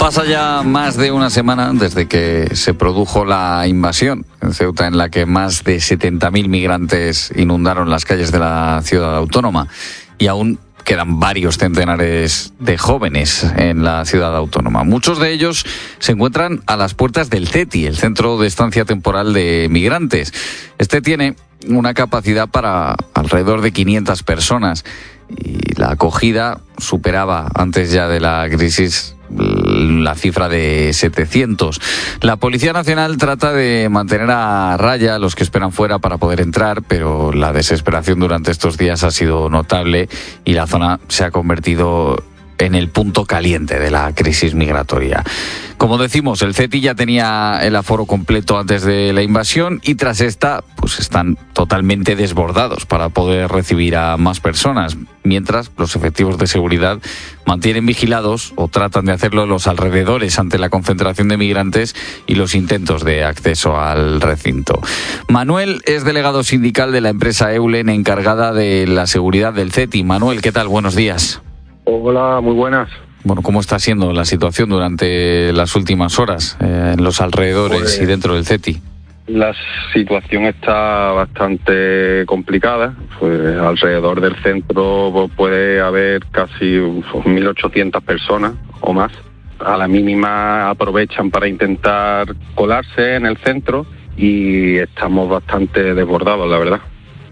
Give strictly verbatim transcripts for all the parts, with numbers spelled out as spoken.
Pasa ya más de una semana desde que se produjo la invasión en Ceuta, en la que más de setenta mil migrantes inundaron las calles de la ciudad autónoma, y aún quedan varios centenares de jóvenes en la ciudad autónoma. Muchos de ellos se encuentran a las puertas del CETI, el Centro de Estancia Temporal de Migrantes. Este tiene una capacidad para alrededor de quinientas personas y la acogida superaba antes ya de la crisis la cifra de setecientos. La Policía Nacional trata de mantener a raya a los que esperan fuera para poder entrar, pero la desesperación durante estos días ha sido notable y la zona se ha convertido en el punto caliente de la crisis migratoria. Como decimos, el CETI ya tenía el aforo completo antes de la invasión y tras esta, pues están totalmente desbordados para poder recibir a más personas, mientras los efectivos de seguridad mantienen vigilados o tratan de hacerlo los alrededores ante la concentración de migrantes y los intentos de acceso al recinto. Manuel es delegado sindical de la empresa Eulen, encargada de la seguridad del CETI. Manuel, ¿qué tal? Buenos días. Hola, muy buenas. Bueno, ¿cómo está siendo la situación durante las últimas horas eh, en los alrededores pues, y dentro del CETI? La situación está bastante complicada. Pues, alrededor del centro puede haber casi mil ochocientas personas o más. A la mínima aprovechan para intentar colarse en el centro y estamos bastante desbordados, la verdad.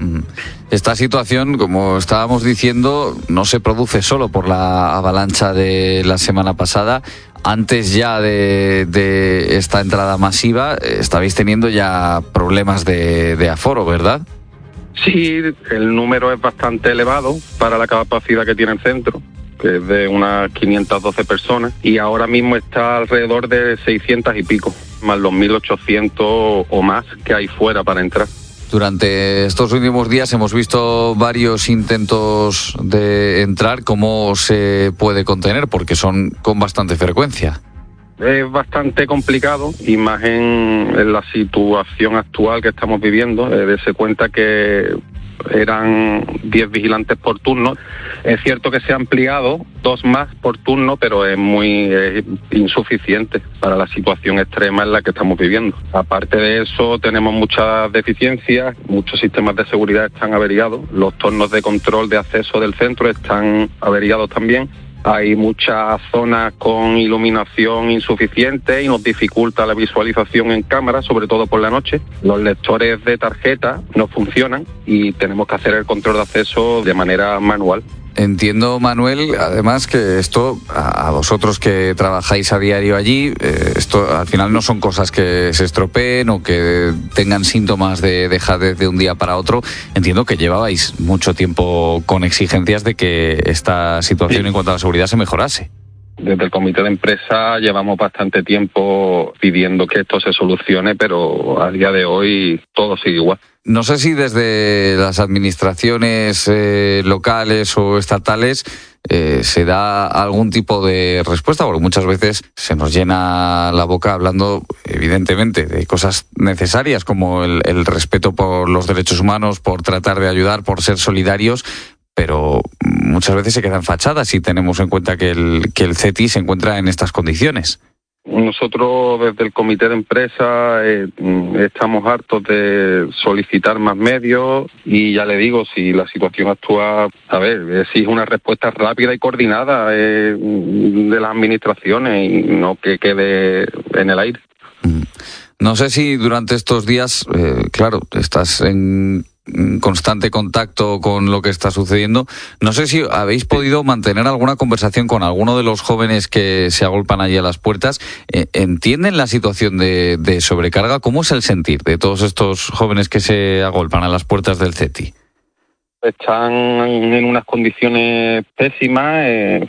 Esta situación, como estábamos diciendo, no se produce solo por la avalancha de la semana pasada. Antes ya de, de esta entrada masiva, estabais teniendo ya problemas de, de aforo, ¿verdad? Sí, el número es bastante elevado para la capacidad que tiene el centro, que es de unas quinientas doce personas, y ahora mismo está alrededor de seiscientas y pico, más los mil ochocientos o más que hay fuera para entrar. Durante estos últimos días hemos visto varios intentos de entrar. ¿Cómo se puede contener? Porque son con bastante frecuencia. Es bastante complicado, y más en, en la situación actual que estamos viviendo. Eh, dese cuenta que eran diez vigilantes por turno. Es cierto que se ha ampliado dos más por turno, pero es muy es insuficiente para la situación extrema en la que estamos viviendo. Aparte de eso, tenemos muchas deficiencias, muchos sistemas de seguridad están averiados, los tornos de control de acceso del centro están averiados también. Hay muchas zonas con iluminación insuficiente y nos dificulta la visualización en cámara, sobre todo por la noche. Los lectores de tarjeta no funcionan y tenemos que hacer el control de acceso de manera manual. Entiendo, Manuel, además que esto, a vosotros que trabajáis a diario allí, eh, esto al final no son cosas que se estropeen o que tengan síntomas de dejadez de un día para otro. Entiendo que llevabais mucho tiempo con exigencias de que esta situación sí, en cuanto a la seguridad se mejorase. Desde el comité de empresa llevamos bastante tiempo pidiendo que esto se solucione, pero a día de hoy todo sigue igual. No sé si desde las administraciones eh, locales o estatales eh, se da algún tipo de respuesta, porque muchas veces se nos llena la boca hablando, evidentemente, de cosas necesarias como el, el respeto por los derechos humanos, por tratar de ayudar, por ser solidarios, pero muchas veces se quedan fachadas y tenemos en cuenta que el, que el CETI se encuentra en estas condiciones. Nosotros desde el comité de empresa eh, estamos hartos de solicitar más medios y ya le digo, si la situación actual, a ver, exige una respuesta rápida y coordinada eh, de las administraciones y no que quede en el aire. No sé si durante estos días, eh, claro, estás en constante contacto con lo que está sucediendo. No sé si habéis podido mantener alguna conversación con alguno de los jóvenes que se agolpan allí a las puertas. Eh, ¿Entienden la situación de, de sobrecarga? ¿Cómo es el sentir de todos estos jóvenes que se agolpan a las puertas del CETI? Están en unas condiciones pésimas. Eh,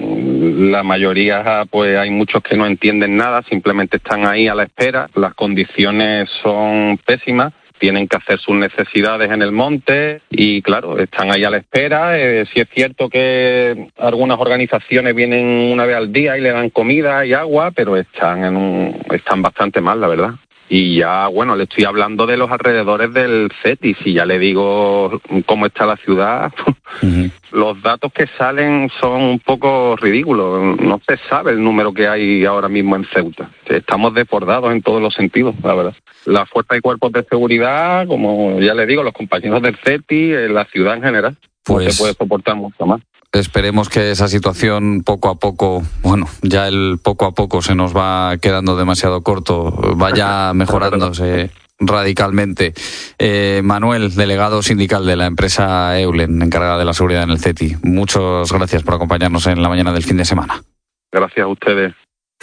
la mayoría, pues hay muchos que no entienden nada, simplemente están ahí a la espera. Las condiciones son pésimas. Tienen que hacer sus necesidades en el monte y, claro, están ahí a la espera. Eh, sí es cierto que algunas organizaciones vienen una vez al día y le dan comida y agua, pero están en un, están bastante mal, la verdad. Y ya, bueno, le estoy hablando de los alrededores del CETI. Si ya le digo cómo está la ciudad, uh-huh. Los datos que salen son un poco ridículos. No se sabe el número que hay ahora mismo en Ceuta. Estamos desbordados en todos los sentidos, la verdad. La fuerza y cuerpos de seguridad, como ya le digo, los compañeros del CETI, la ciudad en general, pues no se puede soportar mucho más. Esperemos que esa situación poco a poco, bueno, ya el poco a poco se nos va quedando demasiado corto, vaya mejorándose radicalmente. Eh, Manuel, delegado sindical de la empresa Eulen, encargada de la seguridad en el CETI, muchas gracias por acompañarnos en la mañana del fin de semana. Gracias a ustedes.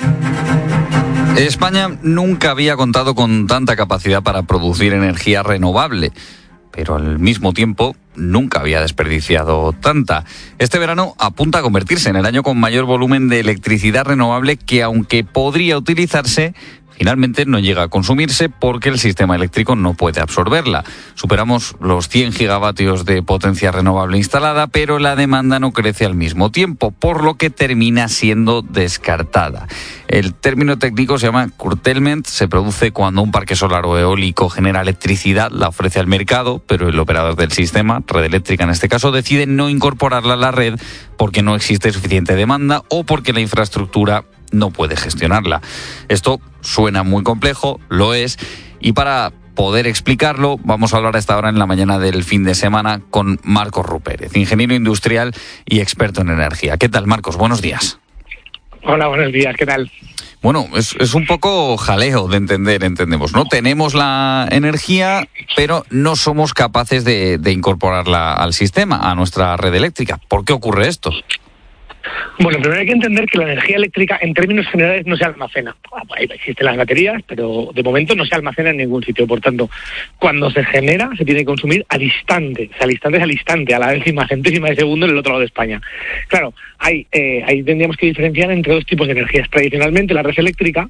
España nunca había contado con tanta capacidad para producir energía renovable, pero al mismo tiempo nunca había desperdiciado tanta. Este verano apunta a convertirse en el año con mayor volumen de electricidad renovable que, aunque podría utilizarse, finalmente no llega a consumirse porque el sistema eléctrico no puede absorberla. Superamos los cien gigavatios de potencia renovable instalada, pero la demanda no crece al mismo tiempo, por lo que termina siendo descartada. El término técnico se llama curtailment, se produce cuando un parque solar o eólico genera electricidad, la ofrece al mercado, pero el operador del sistema, red eléctrica en este caso, decide no incorporarla a la red porque no existe suficiente demanda o porque la infraestructura no puede gestionarla. Esto suena muy complejo, lo es, y para poder explicarlo vamos a hablar a esta hora en la mañana del fin de semana con Marcos Rupérez, ingeniero industrial y experto en energía. ¿Qué tal, Marcos? Buenos días. Hola, buenos días, ¿qué tal? Bueno, es, es un poco jaleo de entender, entendemos, ¿no? Tenemos la energía, pero no somos capaces de, de incorporarla al sistema, a nuestra red eléctrica. ¿Por qué ocurre esto? Bueno, primero hay que entender que la energía eléctrica en términos generales no se almacena. Existen las baterías, pero de momento no se almacena en ningún sitio. Por tanto, cuando se genera, se tiene que consumir al instante. O sea, al instante es al instante, a la décima centésima de segundo en el otro lado de España. Claro, hay, eh, ahí tendríamos que diferenciar entre dos tipos de energías. Tradicionalmente, la red eléctrica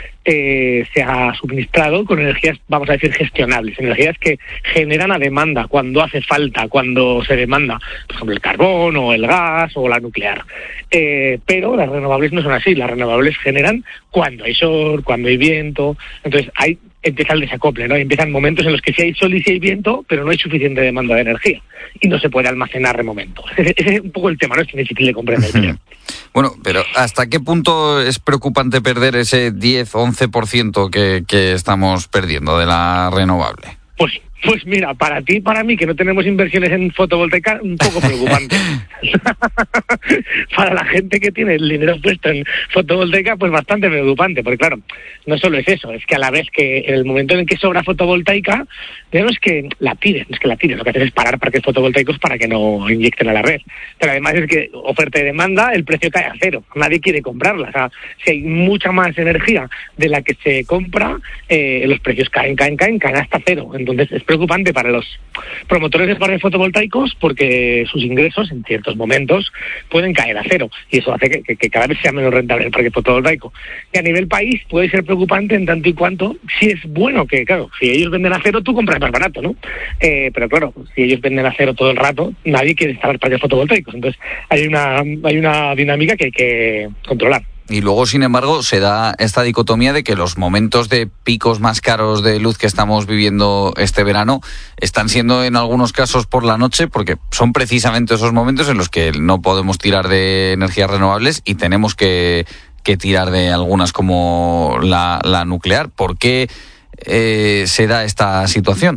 eh, se ha suministrado con energías, vamos a decir, gestionables. Energías que generan a demanda, cuando hace falta, cuando se demanda. Por ejemplo, el carbón o el gas o la nuclear. Eh, pero las renovables no son así. Las renovables generan cuando hay sol, cuando hay viento. Entonces ahí empieza el desacople, ¿no? Empiezan momentos en los que sí hay sol y sí hay viento, pero no hay suficiente demanda de energía y no se puede almacenar de momento. Ese, ese es un poco el tema, ¿no? Es difícil de comprender. Uh-huh. Bueno, pero ¿hasta qué punto es preocupante perder ese diez, once por ciento que, que estamos perdiendo de la renovable? Pues Pues mira, para ti y para mí, que no tenemos inversiones en fotovoltaica, un poco preocupante. Para la gente que tiene el dinero puesto en fotovoltaica, pues bastante preocupante, porque claro, no solo es eso, es que a la vez que en el momento en el que sobra fotovoltaica, tenemos que la piden, es que la piden, lo que hacen es parar parques fotovoltaicos para que no inyecten a la red. Pero además es que oferta y demanda, el precio cae a cero, nadie quiere comprarla. O sea, si hay mucha más energía de la que se compra, eh, los precios caen, caen, caen, caen hasta cero. Entonces es preocupante para los promotores de parques fotovoltaicos porque sus ingresos en ciertos momentos pueden caer a cero y eso hace que, que, que cada vez sea menos rentable el parque fotovoltaico. Y a nivel país puede ser preocupante en tanto y cuanto si es bueno que, claro, si ellos venden a cero, tú compras más barato, ¿no? Eh, pero claro, si ellos venden a cero todo el rato, nadie quiere instalar parques fotovoltaicos. Entonces hay una, hay una dinámica que hay que controlar. Y luego, sin embargo, se da esta dicotomía de que los momentos de picos más caros de luz que estamos viviendo este verano están siendo en algunos casos por la noche, porque son precisamente esos momentos en los que no podemos tirar de energías renovables y tenemos que, que tirar de algunas como la, la nuclear. ¿Por qué eh, se da esta situación?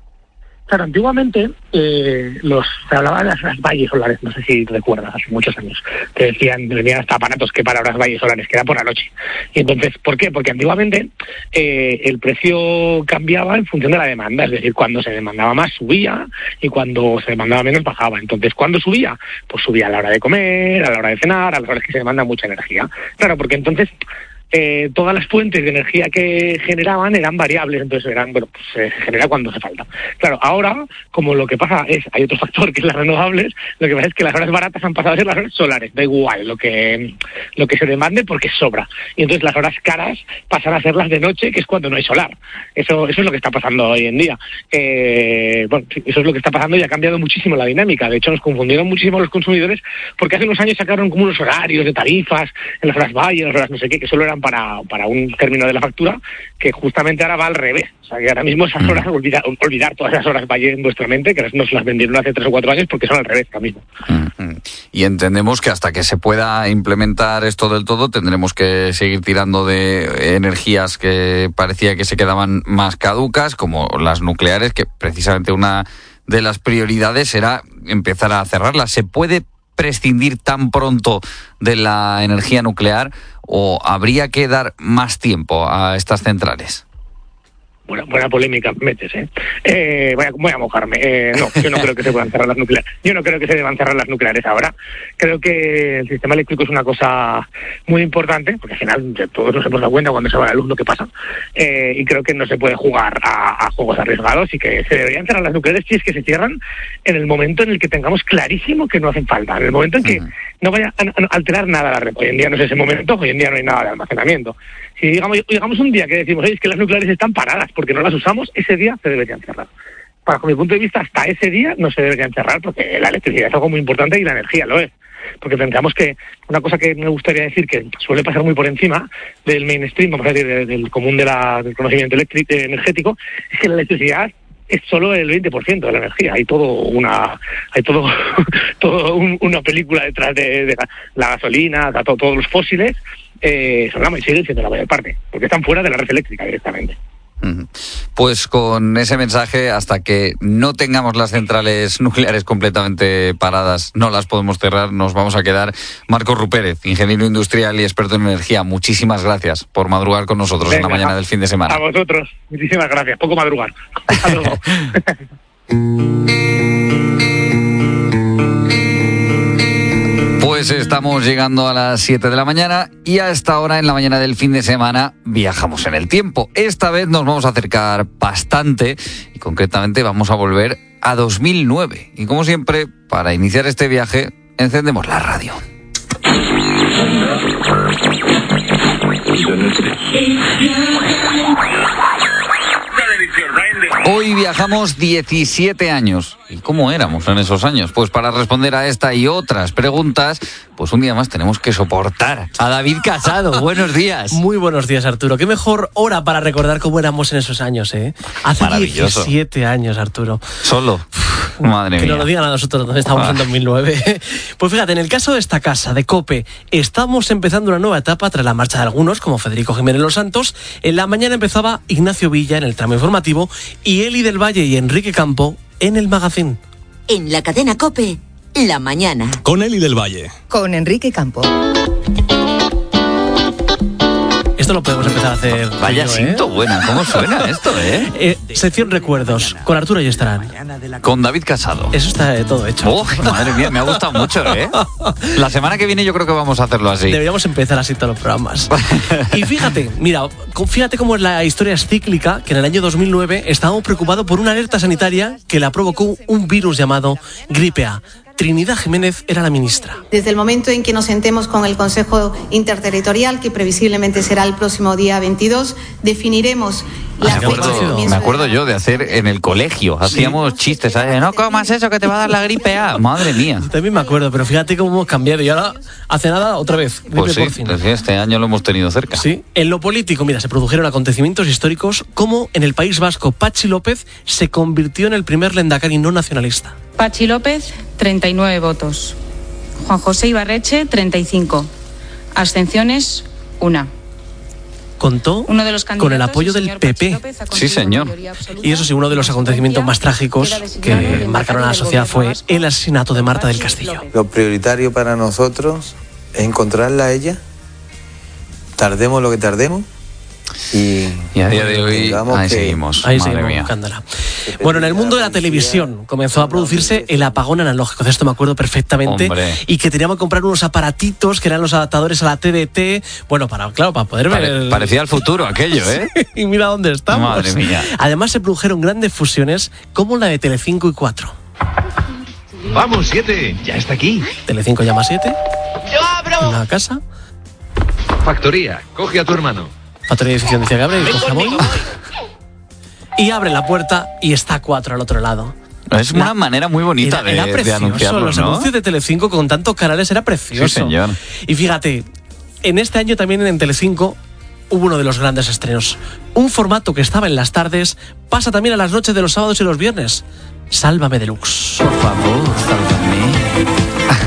Claro, antiguamente eh, los se hablaba de las, las valles solares, no sé si recuerdas, hace muchos años, que decían, venían hasta aparatos que para las valles solares, que era por la noche. Y entonces, ¿por qué? Porque antiguamente eh, el precio cambiaba en función de la demanda, es decir, cuando se demandaba más subía y cuando se demandaba menos bajaba. Entonces, ¿cuándo subía? Pues subía a la hora de comer, a la hora de cenar, a las horas que se demanda mucha energía. Claro, porque entonces Eh, todas las fuentes de energía que generaban eran variables, entonces eran, bueno, pues se genera cuando hace falta. Claro, ahora, como lo que pasa es, hay otro factor que es las renovables, lo que pasa es que las horas baratas han pasado a ser las horas solares, da igual lo que lo que se demande porque sobra. Y entonces las horas caras pasan a ser las de noche, que es cuando no hay solar. Eso eso es lo que está pasando hoy en día. Eh, bueno, eso es lo que está pasando y ha cambiado muchísimo la dinámica. De hecho, nos confundieron muchísimo los consumidores porque hace unos años sacaron como unos horarios de tarifas en las horas valle, en las horas no sé qué, que solo eran utilizan para, para un término de la factura que justamente ahora va al revés. O sea, que ahora mismo esas horas, mm. olvidar, olvidar todas esas horas vaya en vuestra mente, que no se las vendieron hace tres o cuatro años porque son al revés ahora mismo. Mm. Y entendemos que hasta que se pueda implementar esto del todo tendremos que seguir tirando de energías que parecía que se quedaban más caducas, como las nucleares, que precisamente una de las prioridades era empezar a cerrarlas. ¿Se puede prescindir tan pronto de la energía nuclear o habría que dar más tiempo a estas centrales? Buena, buena polémica metes, ¿eh? eh voy, a, voy a mojarme. Eh, no, yo no creo que se puedan cerrar las nucleares. Yo no creo que se deban cerrar las nucleares ahora. Creo que el sistema eléctrico es una cosa muy importante, porque al final todos nos hemos dado cuenta cuando se va la luz lo que pasa. Eh, y creo que no se puede jugar a, a juegos arriesgados y que se deberían cerrar las nucleares si es que se cierran en el momento en el que tengamos clarísimo que no hacen falta. En el momento en que uh-huh. no vaya a, a alterar nada la red. Hoy en día no es ese momento, hoy en día no hay nada de almacenamiento. Si digamos, digamos un día que decimos, oye, es que las nucleares están paradas porque no las usamos, ese día se deberían cerrar. Para mi punto de vista, hasta ese día no se deberían cerrar porque la electricidad es algo muy importante y la energía lo es. Porque pensamos que una cosa que me gustaría decir que suele pasar muy por encima del mainstream, vamos a decir, del común de la, del conocimiento eléctrico, energético, es que la electricidad es solo el veinte por ciento de la energía. Hay todo una hay todo todo un, una película detrás de, de la, la gasolina, de todo, todos los fósiles, eh, son la, siguen siendo la mayor parte, porque están fuera de la red eléctrica directamente. Pues con ese mensaje, hasta que no tengamos las centrales nucleares completamente paradas, no las podemos cerrar, nos vamos a quedar. Marcos Rupérez, ingeniero industrial y experto en energía, muchísimas gracias por madrugar con nosotros. Venga, en la mañana del fin de semana. A vosotros, muchísimas gracias, poco madrugar. Hasta luego. Pues estamos llegando a las siete de la mañana y a esta hora en la mañana del fin de semana viajamos en el tiempo. Esta vez nos vamos a acercar bastante y concretamente vamos a volver a dos mil nueve. Y como siempre, para iniciar este viaje, encendemos la radio. Hoy viajamos diecisiete años. ¿Y cómo éramos en esos años? Pues para responder a esta y otras preguntas, pues un día más tenemos que soportar a David Casado. Buenos días. Muy buenos días, Arturo. Qué mejor hora para recordar cómo éramos en esos años, ¿eh? Hace diecisiete años, Arturo. Solo. Madre que mía. Que nos lo digan a nosotros donde estamos ah. en dos mil nueve. Pues fíjate, en el caso de esta casa, de COPE, estamos empezando una nueva etapa tras la marcha de algunos, como Federico Jiménez Los Santos. En la mañana empezaba Ignacio Villa en el tramo informativo y Eli del Valle y Enrique Campo en el magazín. En la cadena COPE, la mañana. Con Eli del Valle. Con Enrique Campo. Esto lo podemos empezar a hacer. Vaya yo, cinto ¿eh? buena, ¿cómo suena esto, eh? eh? Sección Recuerdos, con Arturo y estarán. Con David Casado. Eso está eh, todo hecho. Oh, madre mía, me ha gustado mucho, ¿eh? La semana que viene yo creo que vamos a hacerlo así. Deberíamos empezar así todos los programas. Y fíjate, mira, fíjate cómo la historia es cíclica, que en el año dos mil nueve estábamos preocupados por una alerta sanitaria que la provocó un virus llamado gripe A. Trinidad Jiménez era la ministra. Desde el momento en que nos sentemos con el Consejo Interterritorial, que previsiblemente será el próximo día veintidós, definiremos la me acuerdo, me acuerdo yo de hacer en el colegio, hacíamos sí. chistes, ¿sabes? No comas eso que te va a dar la gripe A. Madre mía. Yo también me acuerdo, pero fíjate cómo hemos cambiado y ahora hace nada otra vez. Pues sí, pues sí, este año lo hemos tenido cerca. Sí. En lo político, mira, se produjeron acontecimientos históricos como en el País Vasco Patxi López se convirtió en el primer lehendakari no nacionalista. Patxi López, treinta y nueve votos. Juan José Ibarretxe, treinta y cinco. Abstenciones, una. Contó uno de los con el apoyo del P P. Sí, señor. Y eso sí, uno de los acontecimientos más trágicos que marcaron a la sociedad fue el asesinato de Marta del Castillo. Lo prioritario para nosotros es encontrarla a ella, tardemos lo que tardemos. Y, y a día de hoy ahí seguimos, ahí madre seguimos mía. Buscándola. Bueno, en el mundo de la televisión comenzó a producirse el apagón analógico, de esto me acuerdo perfectamente. Hombre. Y que teníamos que comprar unos aparatitos que eran los adaptadores a la T D T, bueno, para claro, para poder Pare, ver. Parecía el futuro aquello, ¿eh? Y mira dónde estamos. Madre mía. Además se produjeron grandes fusiones como la de Telecinco y cuatro. Vamos, siete, ya está aquí. Telecinco llama siete. Yo abro. Una casa. Factoría, coge a tu hermano. Factoría de edición, decía Gabriel, y coge a móvil. Y abre la puerta y está cuatro al otro lado. Es una la, manera muy bonita era, de, era de anunciarlo, los ¿no? anuncios de Telecinco con tantos canales era precioso. Sí, señor. Y fíjate, en este año también en Telecinco hubo uno de los grandes estrenos. Un formato que estaba en las tardes pasa también a las noches de los sábados y los viernes. Sálvame Deluxe. Por favor, sálvame.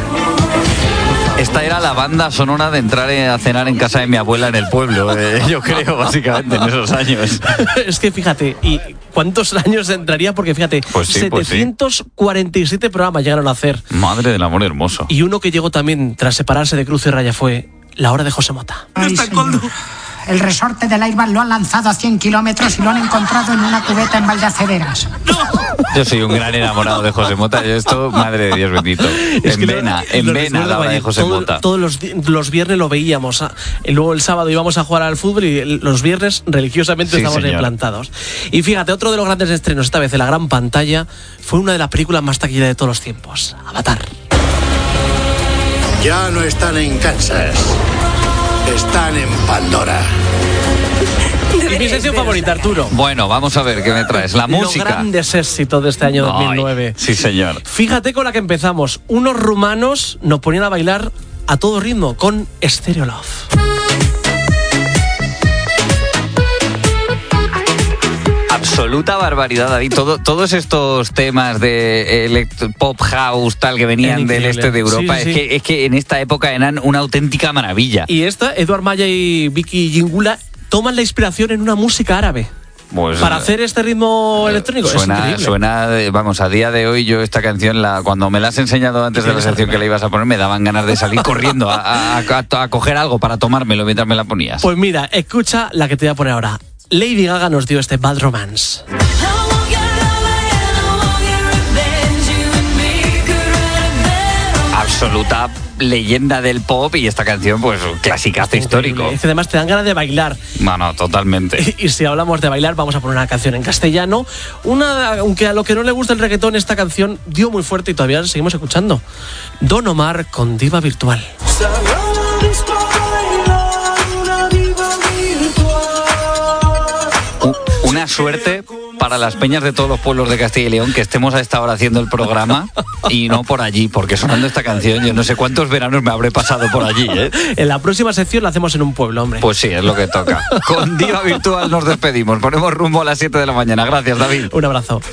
Esta era la banda sonora de entrar a cenar en casa de mi abuela en el pueblo, eh, yo creo, básicamente, en esos años. Es que fíjate, ¿y cuántos años entraría? Porque fíjate, pues sí, setecientos cuarenta y siete pues sí. programas llegaron a hacer. Madre del amor hermoso. Y uno que llegó también tras separarse de Cruz y Raya fue La Hora de José Mota. Ay, el resorte del Airbag lo han lanzado a cien kilómetros y lo han encontrado en una cubeta en Valdacederas. Yo soy un gran enamorado de José Mota. Yo esto, madre de Dios bendito. Es en que vena, lo, en lo vena la hora de José todo, Mota. Todos los, los viernes lo veíamos. Y luego el sábado íbamos a jugar al fútbol y los viernes religiosamente sí, estábamos implantados. Y fíjate, otro de los grandes estrenos, esta vez en la gran pantalla, fue una de las películas más taquilleras de todos los tiempos, Avatar. Ya no están en Kansas. Están en Pandora. Y mi sección favorita, Arturo. Bueno, vamos a ver qué me traes. La música. Los grandes éxitos de este año dos mil nueve. Ay, sí, señor. Fíjate con la que empezamos. Unos rumanos nos ponían a bailar a todo ritmo con Stereo Love. Absoluta barbaridad, David. Todo, todos estos temas de electro, pop house, tal, que venían del este de Europa, sí, sí, sí. Es, que, es que en esta época eran una auténtica maravilla. Y esta, Eduard Maya y Vicky Gingula toman la inspiración en una música árabe. Pues, para hacer este ritmo electrónico. Suena, es suena, vamos, a día de hoy yo esta canción, la, cuando me la has enseñado antes de la sección que la ibas a poner, me daban ganas de salir corriendo a, a, a, a coger algo para tomármelo mientras me la ponías. Pues mira, escucha la que te voy a poner ahora. Lady Gaga nos dio este Bad Romance. Absoluta leyenda del pop y esta canción, pues, clasicazo histórico. Es que además te dan ganas de bailar. No, no, totalmente. Y, y si hablamos de bailar, vamos a poner una canción en castellano. Una, aunque a lo que no le gusta el reggaetón, esta canción dio muy fuerte y todavía la seguimos escuchando. Don Omar con Diva Virtual. Una suerte para las peñas de todos los pueblos de Castilla y León que estemos a esta hora haciendo el programa y no por allí, porque sonando esta canción yo no sé cuántos veranos me habré pasado por allí, ¿eh? En la próxima sección la hacemos en un pueblo, hombre. Pues sí, es lo que toca. Con Diva Virtual nos despedimos, ponemos rumbo a las siete de la mañana. Gracias, David. Un abrazo.